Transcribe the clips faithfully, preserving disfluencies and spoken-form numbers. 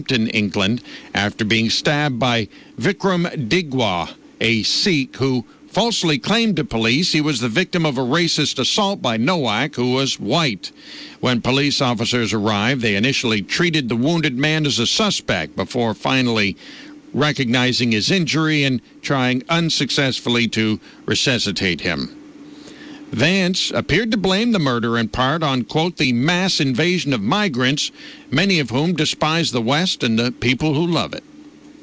in England after being stabbed by Vikram Digwa, a Sikh who falsely claimed to police he was the victim of a racist assault by Nowak, who was white. When police officers arrived, they initially treated the wounded man as a suspect before finally recognizing his injury and trying unsuccessfully to resuscitate him. Vance appeared to blame the murder in part on, quote, the mass invasion of migrants, many of whom despise the West and the people who love it.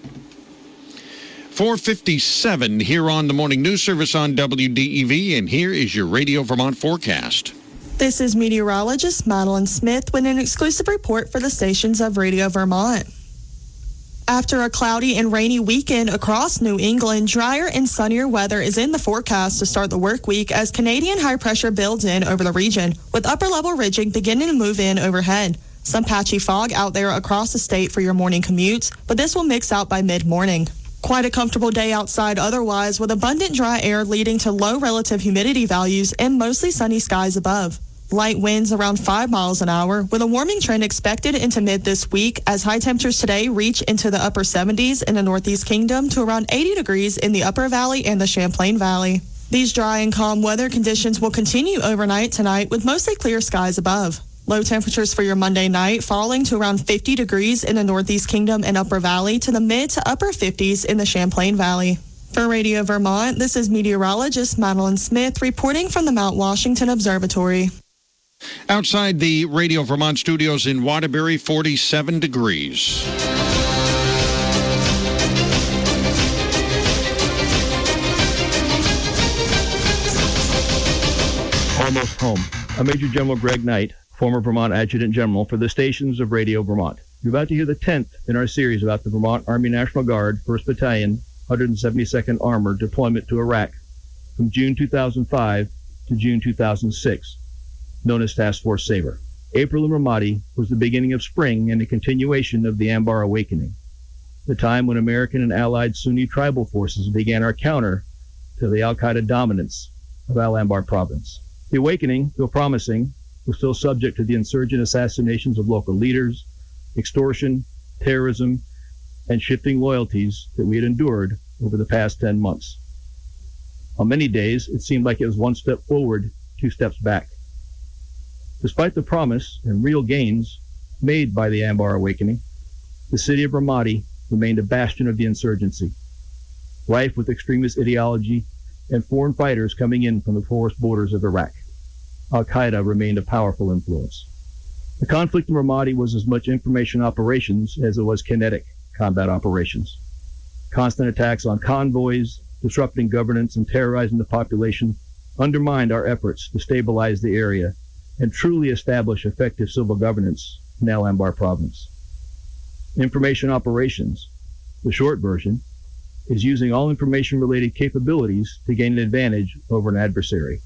four fifty-seven here on the Morning News Service on W D E V, and here is your Radio Vermont forecast. This is meteorologist Madeline Smith with an exclusive report for the stations of Radio Vermont. After a cloudy and rainy weekend across New England, drier and sunnier weather is in the forecast to start the work week as Canadian high pressure builds in over the region, with upper-level ridging beginning to move in overhead. Some patchy fog out there across the state for your morning commutes, but this will mix out by mid-morning. Quite a comfortable day outside otherwise, with abundant dry air leading to low relative humidity values and mostly sunny skies above. Light winds around five miles an hour, with a warming trend expected into mid this week as high temperatures today reach into the upper seventies in the Northeast Kingdom to around eighty degrees in the Upper Valley and the Champlain Valley. These dry and calm weather conditions will continue overnight tonight with mostly clear skies above. Low temperatures for your Monday night falling to around fifty degrees in the Northeast Kingdom and Upper Valley to the mid to upper fifties in the Champlain Valley. For Radio Vermont, this is meteorologist Madeline Smith reporting from the Mount Washington Observatory. Outside the Radio Vermont studios in Waterbury, forty-seven degrees. Almost home. I'm Major General Greg Knight, former Vermont Adjutant General for the stations of Radio Vermont. You're about to hear the tenth in our series about the Vermont Army National Guard, first Battalion, one hundred seventy-second Armored deployment to Iraq from June two thousand five to June two thousand six. Known as Task Force Sabre. April in Ramadi was the beginning of spring and a continuation of the Anbar Awakening, the time when American and allied Sunni tribal forces began our counter to the al-Qaeda dominance of Al-Anbar province. The awakening, though promising, was still subject to the insurgent assassinations of local leaders, extortion, terrorism, and shifting loyalties that we had endured over the past ten months. On many days, it seemed like it was one step forward, two steps back. Despite the promise and real gains made by the Anbar Awakening, the city of Ramadi remained a bastion of the insurgency, rife with extremist ideology and foreign fighters coming in from the forest borders of Iraq. Al-Qaeda remained a powerful influence. The conflict in Ramadi was as much information operations as it was kinetic combat operations. Constant attacks on convoys, disrupting governance and terrorizing the population undermined our efforts to stabilize the area and truly establish effective civil governance in Al-Anbar province. Information operations, the short version, is using all information-related capabilities to gain an advantage over an adversary.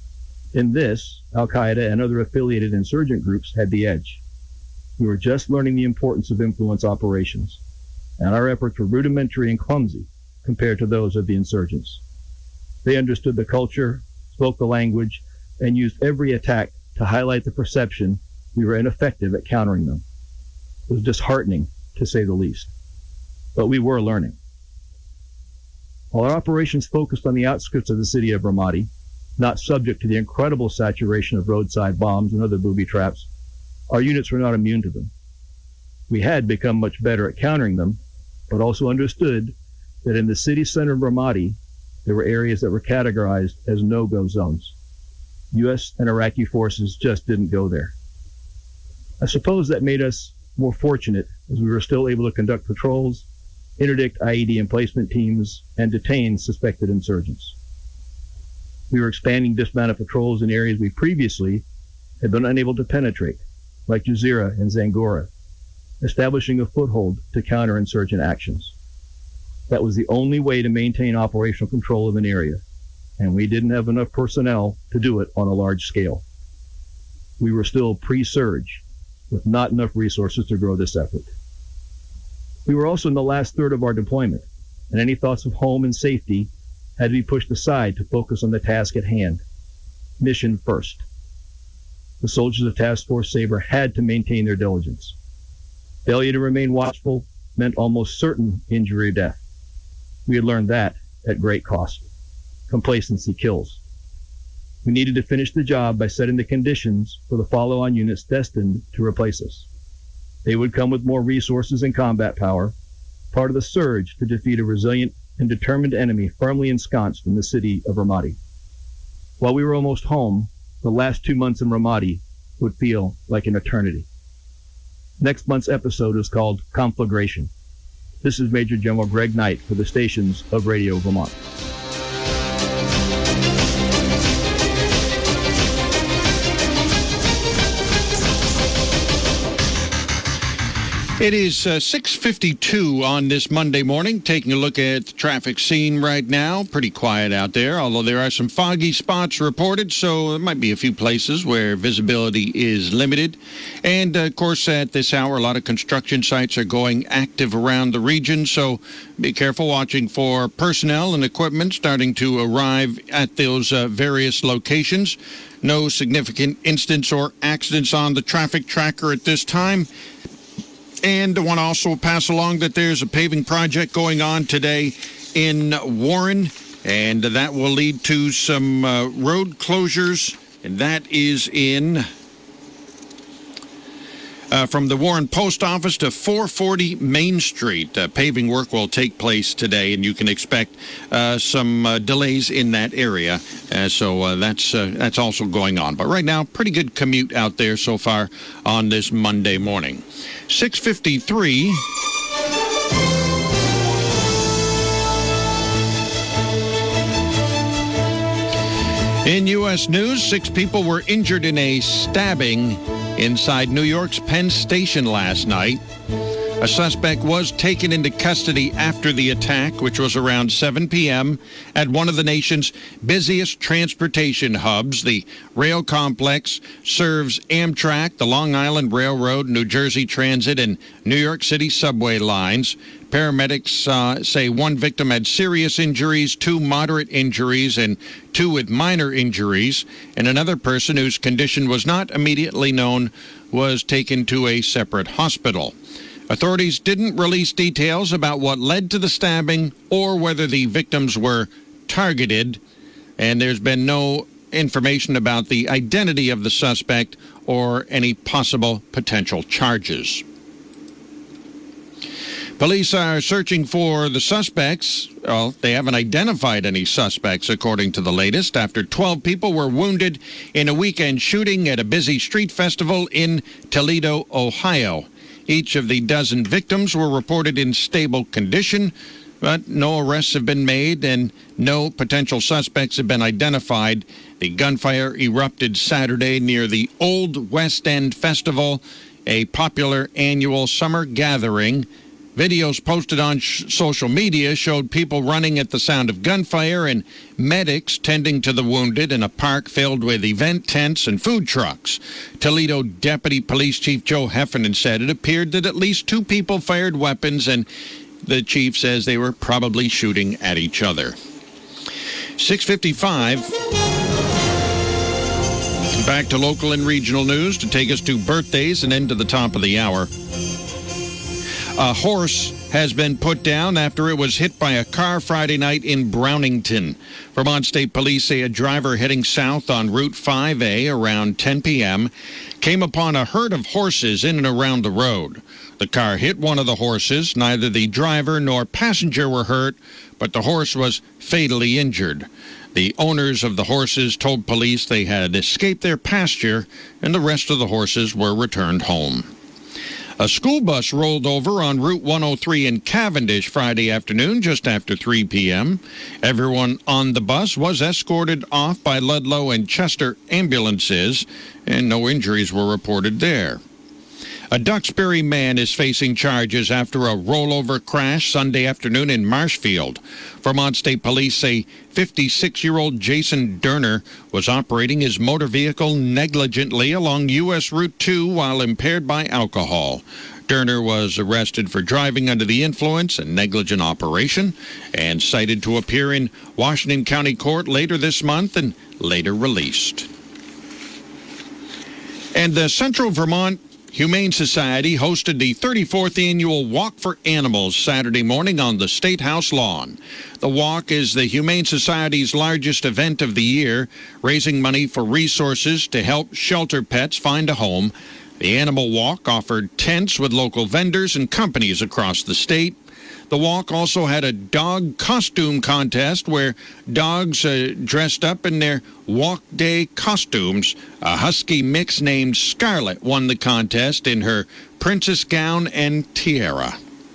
In this, Al-Qaeda and other affiliated insurgent groups had the edge. We were just learning the importance of influence operations, and our efforts were rudimentary and clumsy compared to those of the insurgents. They understood the culture, spoke the language, and used every attack to highlight the perception we were ineffective at countering them. It was disheartening, to say the least. But we were learning. While our operations focused on the outskirts of the city of Ramadi, not subject to the incredible saturation of roadside bombs and other booby traps, our units were not immune to them. We had become much better at countering them, but also understood that in the city center of Ramadi, there were areas that were categorized as no-go zones. U S and Iraqi forces just didn't go there. I suppose that made us more fortunate as we were still able to conduct patrols, interdict I E D emplacement teams, and detain suspected insurgents. We were expanding dismounted patrols in areas we previously had been unable to penetrate, like Jazeera and Zangora, establishing a foothold to counter insurgent actions. That was the only way to maintain operational control of an area, and we didn't have enough personnel to do it on a large scale. We were still pre-surge, with not enough resources to grow this effort. We were also in the last third of our deployment, and any thoughts of home and safety had to be pushed aside to focus on the task at hand. Mission first. The soldiers of Task Force Sabre had to maintain their diligence. Failure to remain watchful meant almost certain injury or death. We had learned that at great cost. Complacency kills. We needed to finish the job by setting the conditions for the follow-on units destined to replace us. They would come with more resources and combat power, part of the surge to defeat a resilient and determined enemy firmly ensconced in the city of Ramadi. While we were almost home, the last two months in Ramadi would feel like an eternity. Next month's episode is called Conflagration. This is Major General Greg Knight for the stations of Radio Vermont. It is uh, six fifty-two on this Monday morning. Taking a look at the traffic scene right now. Pretty quiet out there, although there are some foggy spots reported, so there might be a few places where visibility is limited. And, uh, of course, at this hour, a lot of construction sites are going active around the region, so be careful watching for personnel and equipment starting to arrive at those uh, various locations. No significant incidents or accidents on the traffic tracker at this time. And I want to also pass along that there's a paving project going on today in Warren, and that will lead to some uh, road closures, and that is in uh, from the Warren Post Office to four forty Main Street. Uh, paving work will take place today, and you can expect uh, some uh, delays in that area. Uh, so uh, that's uh, that's also going on. But right now, pretty good commute out there so far on this Monday morning. six fifty-three. In U S news, six people were injured in a stabbing inside New York's Penn Station last night. A suspect was taken into custody after the attack, which was around seven p.m. at one of the nation's busiest transportation hubs. The rail complex serves Amtrak, the Long Island Railroad, New Jersey Transit, and New York City subway lines. Paramedics uh, say one victim had serious injuries, two moderate injuries, and two with minor injuries. And another person whose condition was not immediately known was taken to a separate hospital. Authorities didn't release details about what led to the stabbing or whether the victims were targeted, and there's been no information about the identity of the suspect or any possible potential charges. Police are searching for the suspects. Well, they haven't identified any suspects, according to the latest, after twelve people were wounded in a weekend shooting at a busy street festival in Toledo, Ohio. Each of the dozen victims were reported in stable condition, but no arrests have been made and no potential suspects have been identified. The gunfire erupted Saturday near the Old West End Festival, a popular annual summer gathering. Videos posted on sh- social media showed people running at the sound of gunfire and medics tending to the wounded in a park filled with event tents and food trucks. Toledo Deputy Police Chief Joe Heffernan said it appeared that at least two people fired weapons, and the chief says they were probably shooting at each other. six fifty-five. Back to local and regional news to take us to birthdays and end to the top of the hour. A horse has been put down after it was hit by a car Friday night in Brownington. Vermont State Police say a driver heading south on Route five A around ten p.m. came upon a herd of horses in and around the road. The car hit one of the horses. Neither the driver nor passenger were hurt, but the horse was fatally injured. The owners of the horses told police they had escaped their pasture, and the rest of the horses were returned home. A school bus rolled over on Route one oh three in Cavendish Friday afternoon just after three p.m. Everyone on the bus was escorted off by Ludlow and Chester ambulances, and no injuries were reported there. A Duxbury man is facing charges after a rollover crash Sunday afternoon in Marshfield. Vermont State Police say fifty-six-year-old Jason Durner was operating his motor vehicle negligently along U S Route two while impaired by alcohol. Durner was arrested for driving under the influence and negligent operation and cited to appear in Washington County Court later this month and later released. And the Central Vermont Humane Society hosted the thirty-fourth Annual Walk for Animals Saturday morning on the State House lawn. The walk is the Humane Society's largest event of the year, raising money for resources to help shelter pets find a home. The Animal Walk offered tents with local vendors and companies across the state. The walk also had a dog costume contest where dogs uh, dressed up in their walk day costumes. A husky mix named Scarlet won the contest in her princess gown and tiara.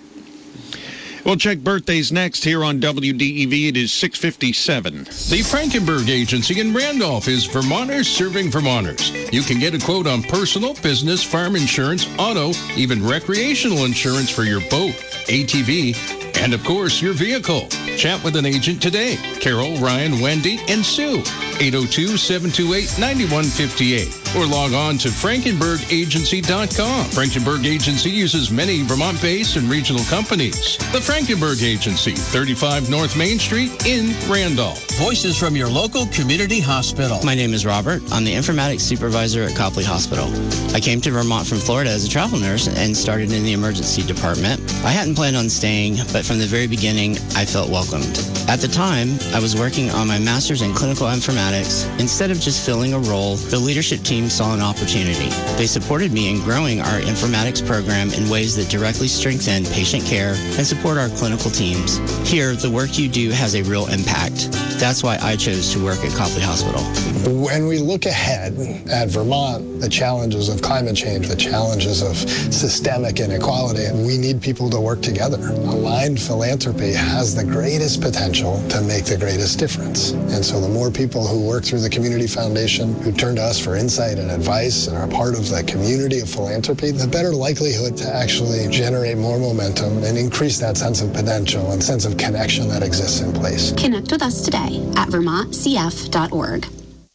We'll check birthdays next here on W D E V. It is six fifty-seven. The Frankenberg Agency in Randolph is Vermonters serving Vermonters. You can get a quote on personal, business, farm insurance, auto, even recreational insurance for your boat, A T V, and of course your vehicle. Chat with an agent today. Carol, Ryan, Wendy, and Sue. eight oh two, seven two eight, nine one five eight. Or log on to frankenberg agency dot com. Frankenberg Agency uses many Vermont-based and regional companies. The Frankenberg Agency, thirty-five North Main Street in Randolph. Voices from your local community hospital. My name is Robert. I'm the informatics supervisor at Copley Hospital. I came to Vermont from Florida as a travel nurse and started in the emergency department. I hadn't planned on staying, but from the very beginning, I felt welcomed. At the time, I was working on my master's in clinical informatics. Instead of just filling a role, the leadership team saw an opportunity. They supported me in growing our informatics program in ways that directly strengthen patient care and support our clinical teams. Here, the work you do has a real impact. That's why I chose to work at Copley Hospital. When we look ahead at Vermont, the challenges of climate change, the challenges of systemic inequality, we need people to work together. Aligned philanthropy has the greatest potential to make the greatest difference. And so the more people who work through the Community Foundation, who turn to us for insight and advice and are part of the community of philanthropy, the better likelihood to actually generate more momentum and increase that sense of potential and sense of connection that exists in place. Connect with us today at vermont c f dot org.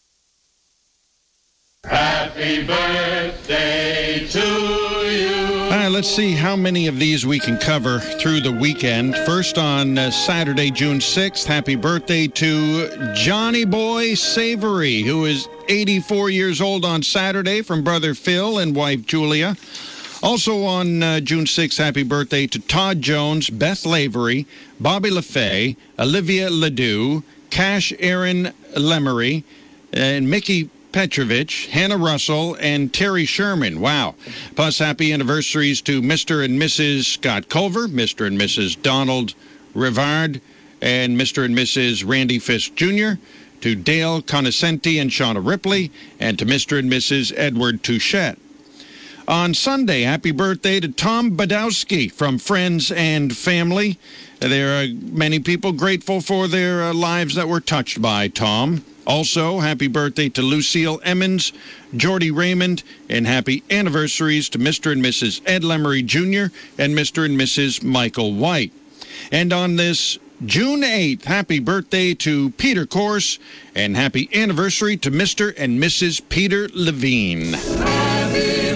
Happy birthday to you. All right, let's see how many of these we can cover through the weekend. First on uh, Saturday, June sixth, happy birthday to Johnny Boy Savory, who is eighty-four years old on Saturday, from brother Phil and wife Julia. Also on uh, June sixth, happy birthday to Todd Jones, Beth Lavery, Bobby LaFay, Olivia Ledoux, Cash Aaron Lemery, and Mickey Petrovich, Hannah Russell, and Terry Sherman. Wow. Plus, happy anniversaries to Mister and Missus Scott Culver, Mister and Missus Donald Rivard, and Mister and Missus Randy Fisk Junior, to Dale Conoscenti and Shauna Ripley, and to Mister and Missus Edward Touchette. On Sunday, happy birthday to Tom Badowski from Friends and Family. There are many people grateful for their uh, lives that were touched by Tom. Also, happy birthday to Lucille Emmons, Jordy Raymond, and happy anniversaries to Mister and Missus Ed Lemery Junior and Mister and Missus Michael White. And on this June eighth, happy birthday to Peter Corse, and happy anniversary to Mister and Missus Peter Levine. Happy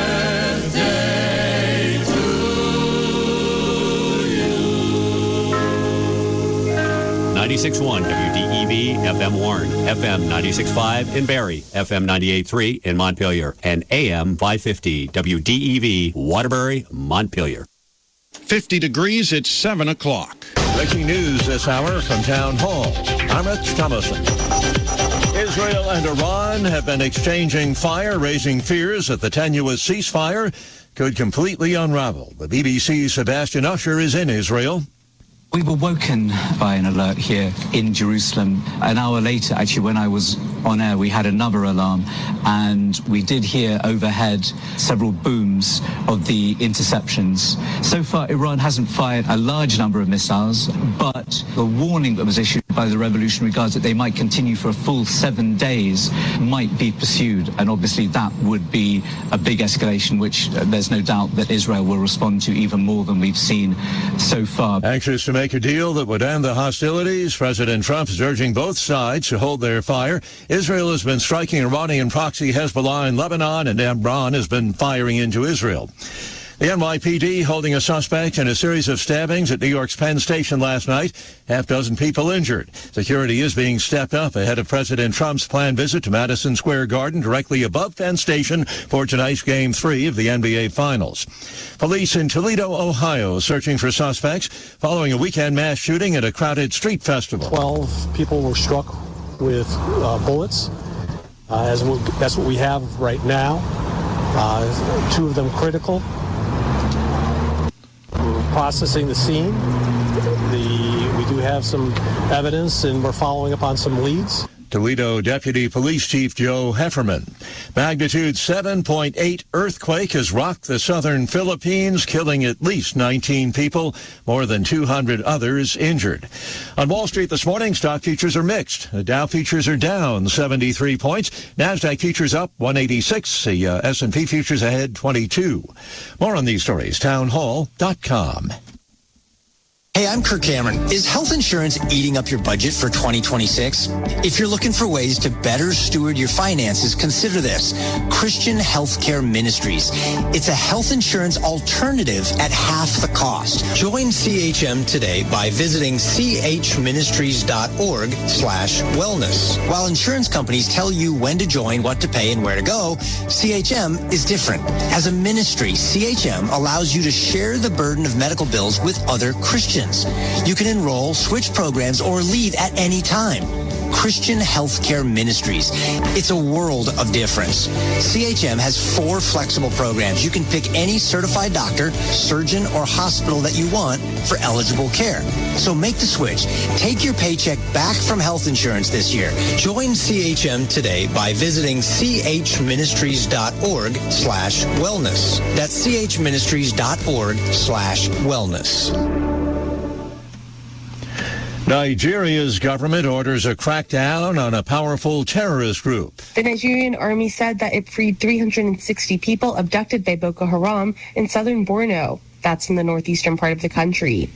birthday to you. ninety-six point one W D E V F M Warren, F M ninety-six point five in Barrie, F M ninety-eight point three in Montpelier, and A M five fifty W D E V Waterbury, Montpelier. fifty degrees, it's seven o'clock. Breaking news this hour from Town Hall. I'm Rich Thomason. Israel and Iran have been exchanging fire, raising fears that the tenuous ceasefire could completely unravel. The B B C's Sebastian Usher is in Israel. We were woken by an alert here in Jerusalem. An hour later, actually, when I was on air, we had another alarm, and we did hear overhead several booms of the interceptions. So far, Iran hasn't fired a large number of missiles, but the warning that was issued by the Revolutionary Guards that they might continue for a full seven days might be pursued, and obviously that would be a big escalation, which uh, there's no doubt that Israel will respond to even more than we've seen so far. Anxious to make a deal that would end the hostilities, President Trump is urging both sides to hold their fire. Israel has been striking Iranian proxy Hezbollah in Lebanon, and Iran has been firing into Israel. The N Y P D holding a suspect in a series of stabbings at New York's Penn Station last night. Half dozen people injured. Security is being stepped up ahead of President Trump's planned visit to Madison Square Garden directly above Penn Station for tonight's Game three of the N B A Finals. Police in Toledo, Ohio, searching for suspects following a weekend mass shooting at a crowded street festival. Twelve people were struck with uh, bullets. Uh, as we, that's what we have right now. Uh, two of them critical. We're processing the scene. The, we do have some evidence, and we're following up on some leads. Toledo Deputy Police Chief Joe Hefferman. Magnitude seven point eight earthquake has rocked the southern Philippines, killing at least nineteen people, more than two hundred others injured. On Wall Street this morning, stock futures are mixed. The Dow futures are down seventy-three points. NASDAQ futures up one eighty-six. The uh, S and P futures ahead twenty-two. More on these stories, townhall dot com. Hey, I'm Kirk Cameron. Is health insurance eating up your budget for twenty twenty-six? If you're looking for ways to better steward your finances, consider this. Christian Healthcare Ministries. It's a health insurance alternative at half the cost. Join C H M today by visiting chministries.org slash wellness. While insurance companies tell you when to join, what to pay, and where to go, C H M is different. As a ministry, C H M allows you to share the burden of medical bills with other Christians. You can enroll, switch programs, or leave at any time. Christian Healthcare Ministries. It's a world of difference. C H M has four flexible programs. You can pick any certified doctor, surgeon, or hospital that you want for eligible care. So make the switch. Take your paycheck back from health insurance this year. Join C H M today by visiting chministries.org slash wellness. That's chministries.org slash wellness. Nigeria's government orders a crackdown on a powerful terrorist group. The Nigerian army said that it freed three hundred sixty people abducted by Boko Haram in southern Borno. That's in the northeastern part of the country.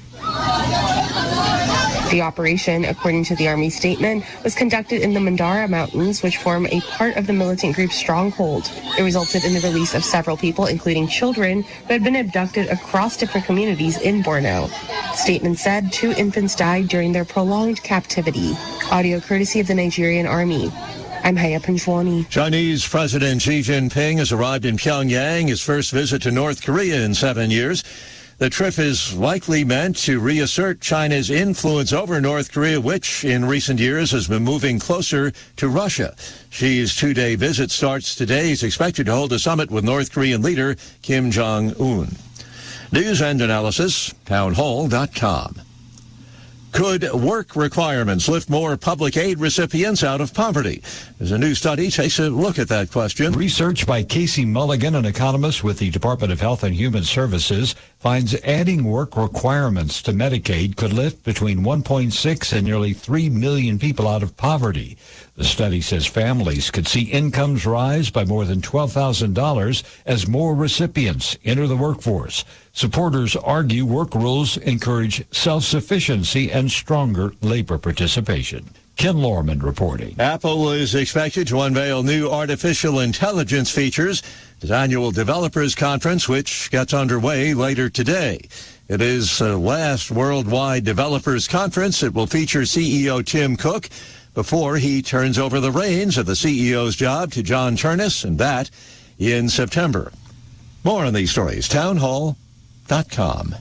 The operation, according to the Army statement, was conducted in the Mandara Mountains, which form a part of the militant group's stronghold. It resulted in the release of several people, including children, who had been abducted across different communities in Borno. The statement said two infants died during their prolonged captivity. Audio courtesy of the Nigerian Army. I'm Haya Panjwani. Chinese President Xi Jinping has arrived in Pyongyang, his first visit to North Korea in seven years. The trip is likely meant to reassert China's influence over North Korea, which in recent years has been moving closer to Russia. Xi's two-day visit starts today. He's expected to hold a summit with North Korean leader Kim Jong-un. News and analysis, townhall dot com. Could work requirements lift more public aid recipients out of poverty? As a new study takes a look at that question. Research by Casey Mulligan, an economist with the Department of Health and Human Services, finds adding work requirements to Medicaid could lift between one point six and nearly three million people out of poverty. The study says families could see incomes rise by more than twelve thousand dollars as more recipients enter the workforce. Supporters argue work rules encourage self-sufficiency and stronger labor participation. Ken Lorman reporting. Apple is expected to unveil new artificial intelligence features at its annual developers conference, which gets underway later today. It is the last worldwide developers conference. It will feature C E O Tim Cook before he turns over the reins of the C E O's job to John Turnus, and that in September. More on these stories, townhall dot com.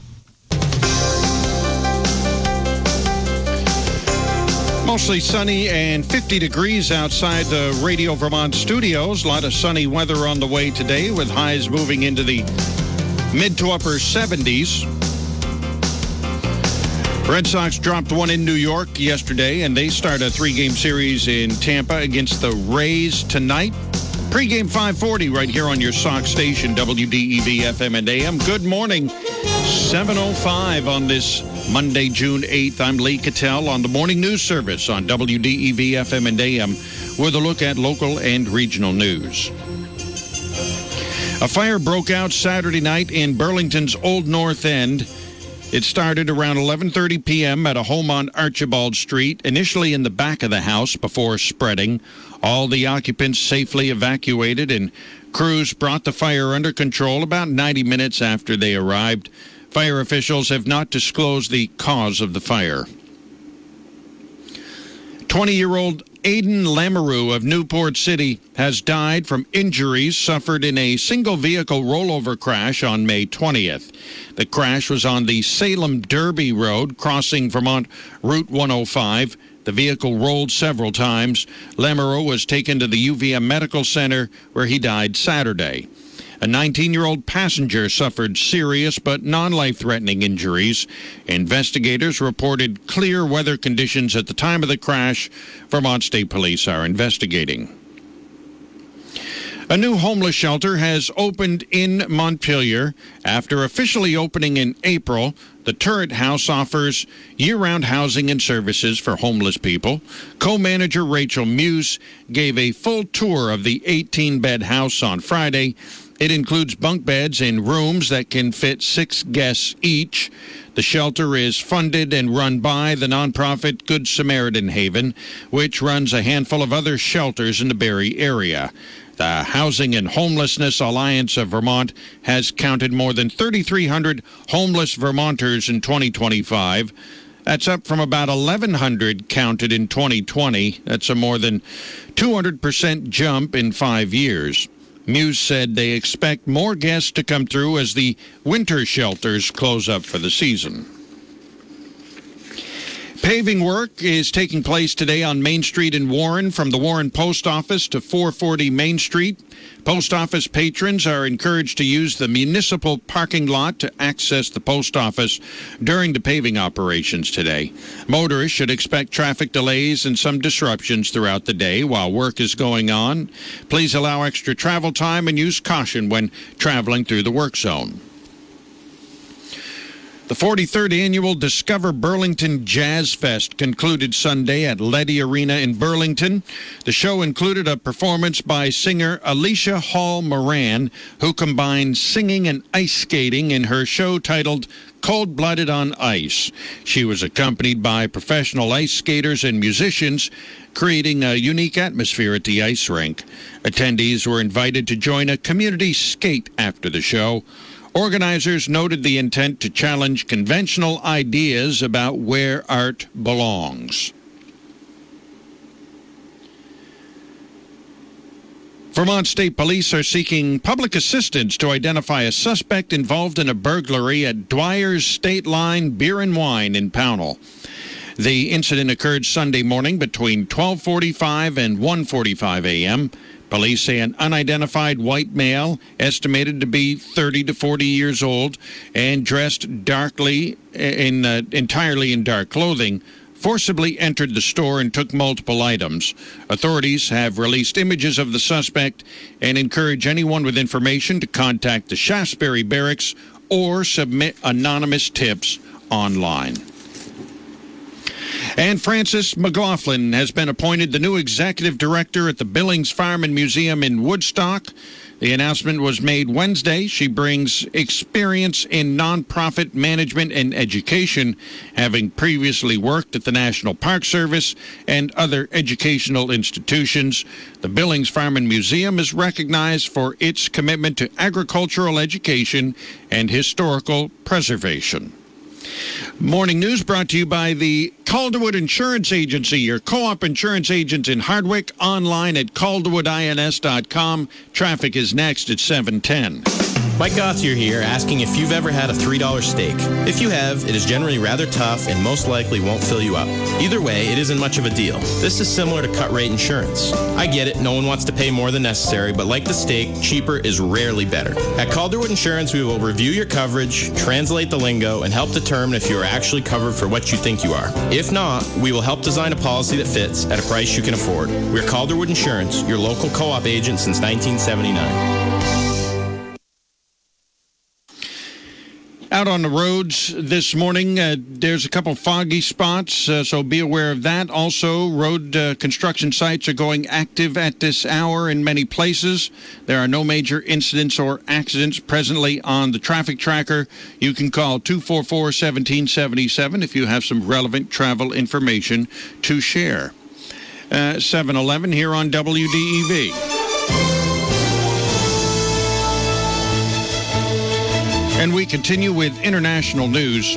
Mostly sunny and fifty degrees outside the Radio Vermont studios. A lot of sunny weather on the way today with highs moving into the mid to upper seventies. Red Sox dropped one in New York yesterday, and they start a three-game series in Tampa against the Rays tonight. Pre-game five forty right here on your Sox station, W D E V F M and A M. Good morning. seven oh five on this Monday, June eighth. I'm Lee Cattell on the morning news service on W D E V F M and A M with a look at local and regional news. A fire broke out Saturday night in Burlington's Old North End. It started around eleven thirty p.m. at a home on Archibald Street, initially in the back of the house before spreading. All the occupants safely evacuated, and crews brought the fire under control about ninety minutes after they arrived. Fire officials have not disclosed the cause of the fire. twenty-year-old Aidan Lamoureux of Newport City has died from injuries suffered in a single-vehicle rollover crash on May twentieth. The crash was on the Salem Derby Road, crossing Vermont Route one oh five. The vehicle rolled several times. Lamoureux was taken to the U V M Medical Center, where he died Saturday. A nineteen-year-old passenger suffered serious but non-life-threatening injuries. Investigators reported clear weather conditions at the time of the crash. Vermont State Police are investigating. A new homeless shelter has opened in Montpelier. After officially opening in April, the Turret House offers year-round housing and services for homeless people. Co-manager Rachel Muse gave a full tour of the eighteen-bed house on Friday. It includes bunk beds in rooms that can fit six guests each. The shelter is funded and run by the nonprofit Good Samaritan Haven, which runs a handful of other shelters in the Barrie area. The Housing and Homelessness Alliance of Vermont has counted more than thirty-three hundred homeless Vermonters in twenty twenty-five. That's up from about eleven hundred counted in twenty twenty. That's a more than two hundred percent jump in five years. Muse said they expect more guests to come through as the winter shelters close up for the season. Paving work is taking place today on Main Street in Warren from the Warren Post Office to four forty Main Street. Post office patrons are encouraged to use the municipal parking lot to access the post office during the paving operations today. Motorists should expect traffic delays and some disruptions throughout the day while work is going on. Please allow extra travel time and use caution when traveling through the work zone. The forty-third Annual Discover Burlington Jazz Fest concluded Sunday at Leddy Arena in Burlington. The show included a performance by singer Alicia Hall Moran, who combined singing and ice skating in her show titled Cold-Blooded on Ice. She was accompanied by professional ice skaters and musicians, creating a unique atmosphere at the ice rink. Attendees were invited to join a community skate after the show. Organizers noted the intent to challenge conventional ideas about where art belongs. Vermont State Police are seeking public assistance to identify a suspect involved in a burglary at Dwyer's State Line Beer and Wine in Pownell. The incident occurred Sunday morning between twelve forty-five and one forty-five a.m. Police say an unidentified white male, estimated to be thirty to forty years old and dressed darkly in uh, entirely in dark clothing, forcibly entered the store and took multiple items. Authorities have released images of the suspect and encourage anyone with information to contact the Shaftesbury Barracks or submit anonymous tips online. And Frances McLaughlin has been appointed the new executive director at the Billings Farm and Museum in Woodstock. The announcement was made Wednesday. She brings experience in nonprofit management and education, having previously worked at the National Park Service and other educational institutions. The Billings Farm and Museum is recognized for its commitment to agricultural education and historical preservation. Morning News brought to you by the Calderwood Insurance Agency, your co-op insurance agent in Hardwick, online at calderwood ins dot com. Traffic is next at seven ten. Mike Gauthier here, asking if you've ever had a three dollar steak. If you have, it is generally rather tough and most likely won't fill you up. Either way, it isn't much of a deal. This is similar to cut rate insurance. I get it, no one wants to pay more than necessary, but like the steak, cheaper is rarely better. At Calderwood Insurance, we will review your coverage, translate the lingo, and help determine if you are actually covered for what you think you are. If not, we will help design a policy that fits at a price you can afford. We're Calderwood Insurance, your local co-op agent since nineteen seventy-nine. Out on the roads this morning, uh, there's a couple foggy spots, uh, so be aware of that. Also, road uh, construction sites are going active at this hour in many places. There are no major incidents or accidents presently on the traffic tracker. You can call two four four, one seven seven seven if you have some relevant travel information to share. Uh, seven eleven here on W D E V. And we continue with international news.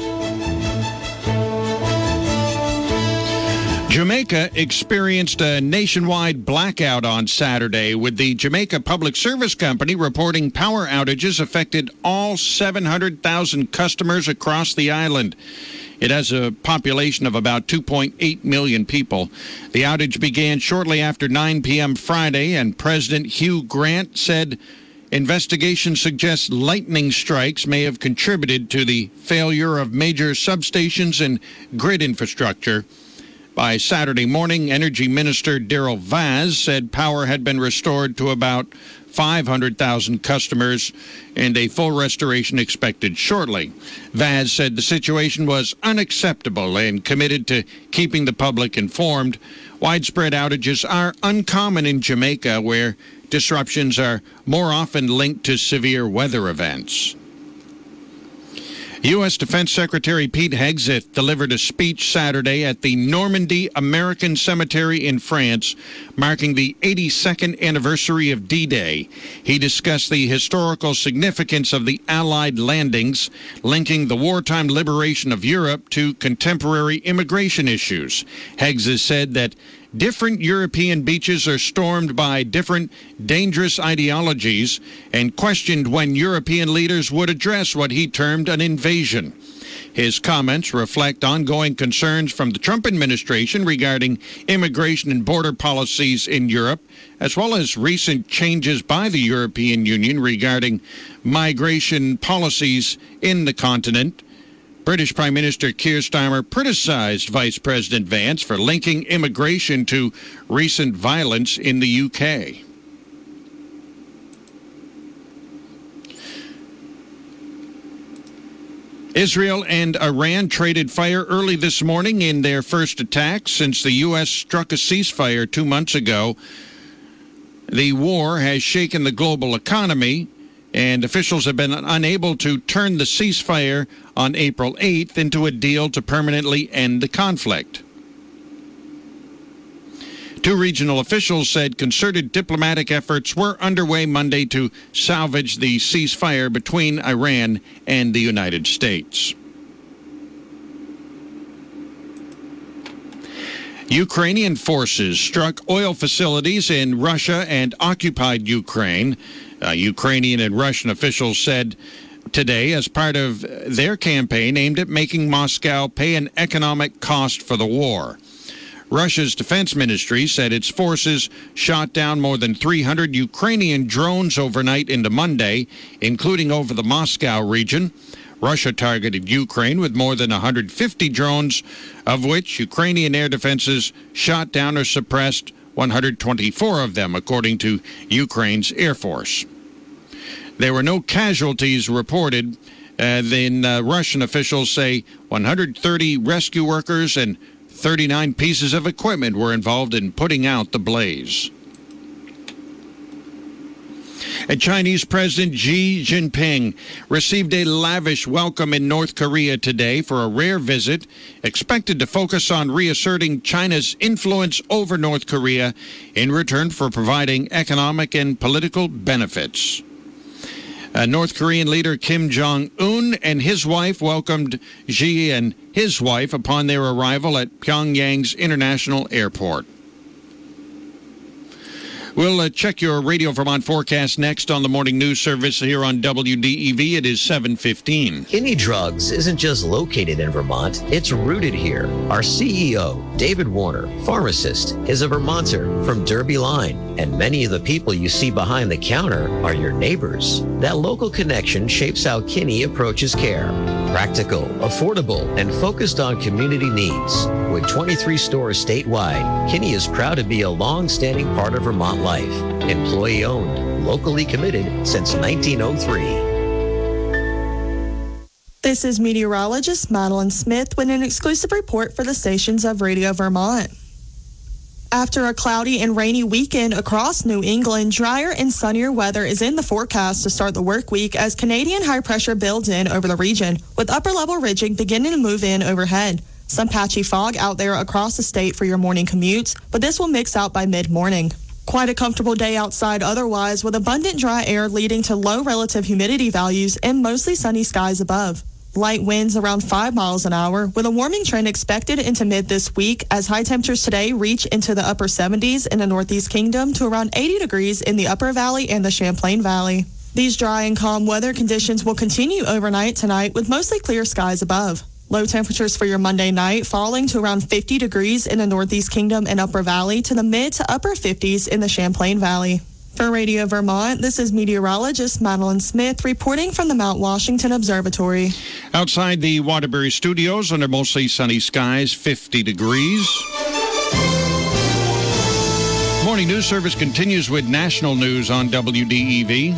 Jamaica experienced a nationwide blackout on Saturday, with the Jamaica Public Service Company reporting power outages affected all seven hundred thousand customers across the island. It has a population of about two point eight million people. The outage began shortly after nine p.m. Friday, and President Hugh Grant said investigation suggests lightning strikes may have contributed to the failure of major substations and grid infrastructure. By Saturday morning, Energy Minister Daryl Vaz said power had been restored to about five hundred thousand customers and a full restoration expected shortly. Vaz said the situation was unacceptable and committed to keeping the public informed. Widespread outages are uncommon in Jamaica, where disruptions are more often linked to severe weather events. U S. Defense Secretary Pete Hegseth delivered a speech Saturday at the Normandy American Cemetery in France, marking the eighty-second anniversary of D-Day. He discussed the historical significance of the Allied landings, linking the wartime liberation of Europe to contemporary immigration issues. Hegseth said that different European beaches are stormed by different dangerous ideologies, and questioned when European leaders would address what he termed an invasion. His comments reflect ongoing concerns from the Trump administration regarding immigration and border policies in Europe, as well as recent changes by the European Union regarding migration policies in the continent. British Prime Minister Keir Starmer criticized Vice President Vance for linking immigration to recent violence in the U K. Israel and Iran traded fire early this morning in their first attack since the U S struck a ceasefire two months ago. The war has shaken the global economy, and officials have been unable to turn the ceasefire on April eighth into a deal to permanently end the conflict. Two regional officials said concerted diplomatic efforts were underway Monday to salvage the ceasefire between Iran and the United States. Ukrainian forces struck oil facilities in Russia and occupied Ukraine. Uh, Ukrainian and Russian officials said today, as part of their campaign aimed at making Moscow pay an economic cost for the war. Russia's defense ministry said its forces shot down more than three hundred Ukrainian drones overnight into Monday, including over the Moscow region. Russia targeted Ukraine with more than one hundred fifty drones, of which Ukrainian air defenses shot down or suppressed one hundred twenty-four of them, according to Ukraine's Air Force. There were no casualties reported. Uh, then uh, Russian officials say one hundred thirty rescue workers and thirty-nine pieces of equipment were involved in putting out the blaze. And Chinese President Xi Jinping received a lavish welcome in North Korea today for a rare visit, expected to focus on reasserting China's influence over North Korea in return for providing economic and political benefits. Uh, North Korean leader Kim Jong-un and his wife welcomed Xi and his wife upon their arrival at Pyongyang's International Airport. We'll uh, check your Radio Vermont forecast next on the Morning News Service here on W D E V. It is seven fifteen. Kinney Drugs isn't just located in Vermont, it's rooted here. Our C E O, David Warner, pharmacist, is a Vermonter from Derby Line, and many of the people you see behind the counter are your neighbors. That local connection shapes how Kinney approaches care. Practical, affordable, and focused on community needs. With twenty-three stores statewide, Kinney is proud to be a long-standing part of Vermont life. Employee-owned, locally committed since nineteen oh three. This is meteorologist Madeline Smith with an exclusive report for the stations of Radio Vermont. After a cloudy and rainy weekend across New England, drier and sunnier weather is in the forecast to start the work week as Canadian high pressure builds in over the region, with upper level ridging beginning to move in overhead. Some patchy fog out there across the state for your morning commutes, but this will mix out by mid-morning. Quite a comfortable day outside otherwise, with abundant dry air leading to low relative humidity values and mostly sunny skies above. Light winds around five miles an hour, with a warming trend expected into mid this week as high temperatures today reach into the upper seventies in the Northeast Kingdom to around eighty degrees in the Upper Valley and the Champlain Valley. These dry and calm weather conditions will continue overnight tonight with mostly clear skies above. Low temperatures for your Monday night falling to around fifty degrees in the Northeast Kingdom and Upper Valley to the mid to upper fifties in the Champlain Valley. For Radio Vermont, this is meteorologist Madeline Smith reporting from the Mount Washington Observatory. Outside the Waterbury studios, under mostly sunny skies, fifty degrees. Morning news service continues with national news on W D E V.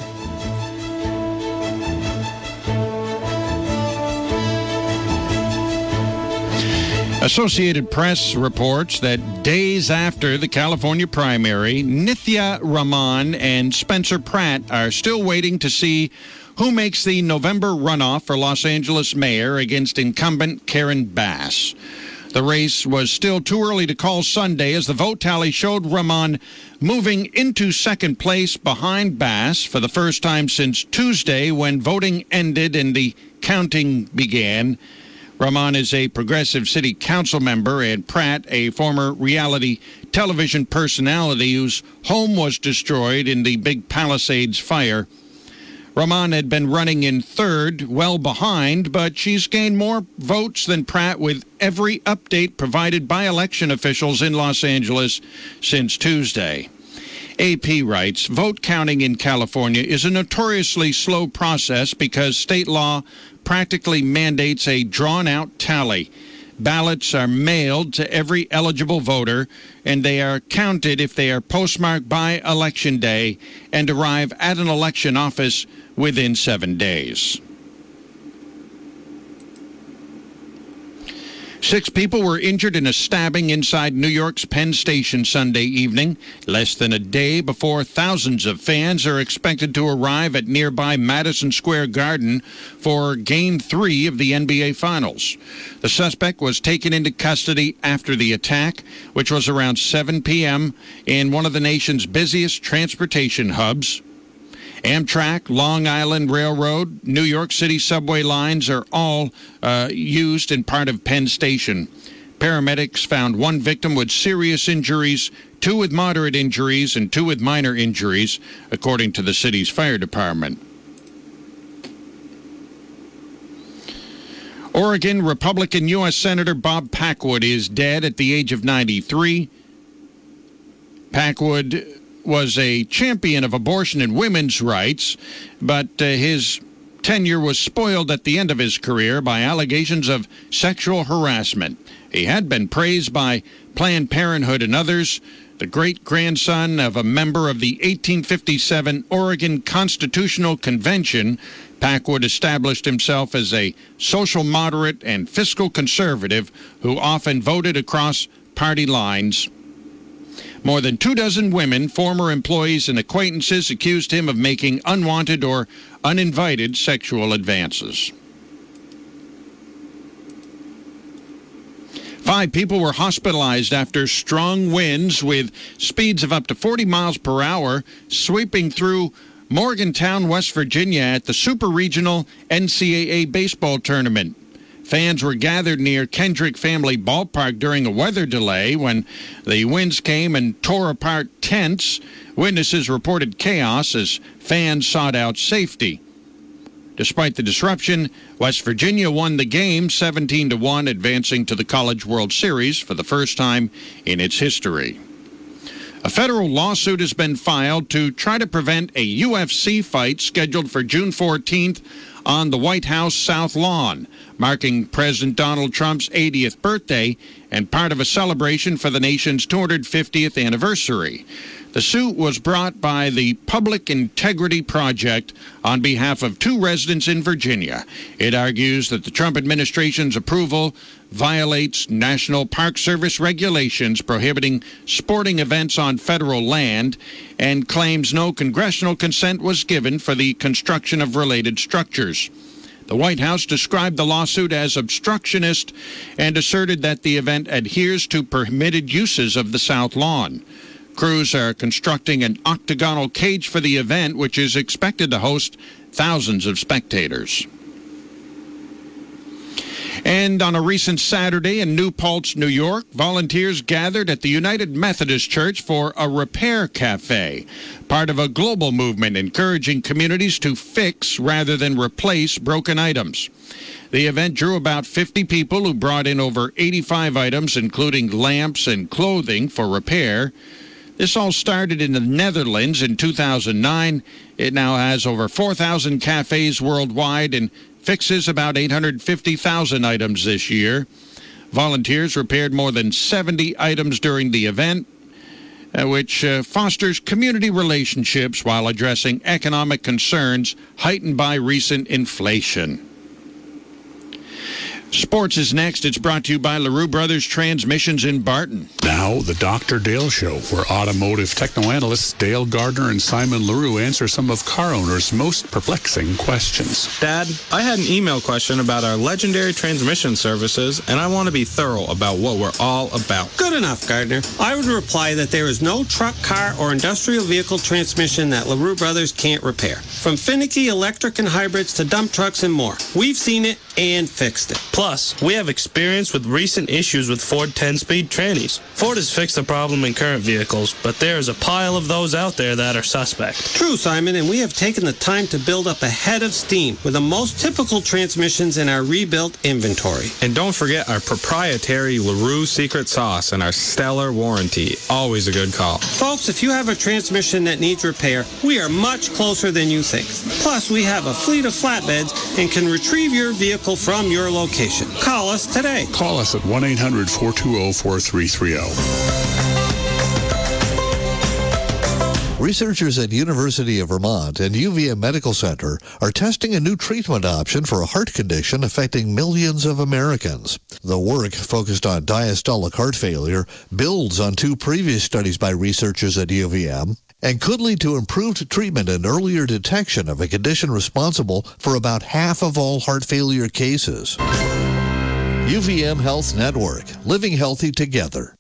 Associated Press reports that days after the California primary, Nithya Raman and Spencer Pratt are still waiting to see who makes the November runoff for Los Angeles mayor against incumbent Karen Bass. The race was still too early to call Sunday as the vote tally showed Raman moving into second place behind Bass for the first time since Tuesday when voting ended and the counting began. Raman is a progressive city council member, and Pratt, a former reality television personality whose home was destroyed in the Big Palisades fire. Raman had been running in third, well behind, but she's gained more votes than Pratt with every update provided by election officials in Los Angeles since Tuesday. A P writes, vote counting in California is a notoriously slow process because state law practically mandates a drawn-out tally. Ballots are mailed to every eligible voter, and they are counted if they are postmarked by Election Day and arrive at an election office within seven days. Six people were injured in a stabbing inside New York's Penn Station Sunday evening, less than a day before thousands of fans are expected to arrive at nearby Madison Square Garden for Game three of the N B A Finals. The suspect was taken into custody after the attack, which was around seven p.m. in one of the nation's busiest transportation hubs. Amtrak, Long Island Railroad, New York City subway lines are all uh, used in part of Penn Station. Paramedics found one victim with serious injuries, two with moderate injuries, and two with minor injuries, according to the city's fire department. Oregon Republican U S Senator Bob Packwood is dead at the age of ninety-three. Packwood was a champion of abortion and women's rights, but uh, his tenure was spoiled at the end of his career by allegations of sexual harassment. He had been praised by Planned Parenthood and others. The great-grandson of a member of the eighteen fifty-seven Oregon Constitutional Convention, Packwood established himself as a social moderate and fiscal conservative who often voted across party lines. More than two dozen women, former employees and acquaintances, accused him of making unwanted or uninvited sexual advances. Five people were hospitalized after strong winds with speeds of up to forty miles per hour sweeping through Morgantown, West Virginia at the Super Regional N C double A baseball tournament. Fans were gathered near Kendrick Family Ballpark during a weather delay when the winds came and tore apart tents. Witnesses reported chaos as fans sought out safety. Despite the disruption, West Virginia won the game seventeen to one, advancing to the College World Series for the first time in its history. A federal lawsuit has been filed to try to prevent a U F C fight scheduled for June fourteenth on the White House South Lawn, marking President Donald Trump's eightieth birthday and part of a celebration for the nation's two hundred fiftieth anniversary. The suit was brought by the Public Integrity Project on behalf of two residents in Virginia. It argues that the Trump administration's approval violates National Park Service regulations prohibiting sporting events on federal land and claims no congressional consent was given for the construction of related structures. The White House described the lawsuit as obstructionist and asserted that the event adheres to permitted uses of the South Lawn. Crews are constructing an octagonal cage for the event, which is expected to host thousands of spectators. And on a recent Saturday in New Paltz, New York, volunteers gathered at the United Methodist Church for a repair cafe, part of a global movement encouraging communities to fix rather than replace broken items. The event drew about fifty people who brought in over eighty-five items, including lamps and clothing, for repair. This all started in the Netherlands in two thousand nine. It now has over four thousand cafes worldwide and fixes about eight hundred fifty thousand items this year. Volunteers repaired more than seventy items during the event, uh, which uh, fosters community relationships while addressing economic concerns heightened by recent inflation. Sports is next. It's brought to you by LaRue Brothers Transmissions in Barton. Now, the Doctor Dale Show, where automotive techno-analysts Dale Gardner and Simon LaRue answer some of car owners' most perplexing questions. Dad, I had an email question about our legendary transmission services, and I want to be thorough about what we're all about. Good enough, Gardner. I would reply that there is no truck, car, or industrial vehicle transmission that LaRue Brothers can't repair. From finicky electric and hybrids to dump trucks and more. We've seen it and fixed it. Plus, we have experience with recent issues with Ford ten-speed trannies. Ford has fixed the problem in current vehicles, but there is a pile of those out there that are suspect. True, Simon, and we have taken the time to build up a head of steam with the most typical transmissions in our rebuilt inventory. And don't forget our proprietary LaRue secret sauce and our stellar warranty. Always a good call. Folks, if you have a transmission that needs repair, we are much closer than you think. Plus, we have a fleet of flatbeds and can retrieve your vehicle from your location. Call us today. Call us at one eight hundred four two zero four three three zero. Researchers at University of Vermont and U V M Medical Center are testing a new treatment option for a heart condition affecting millions of Americans. The work, focused on diastolic heart failure, builds on two previous studies by researchers at U V M and could lead to improved treatment and earlier detection of a condition responsible for about half of all heart failure cases. U V M Health Network, living healthy together.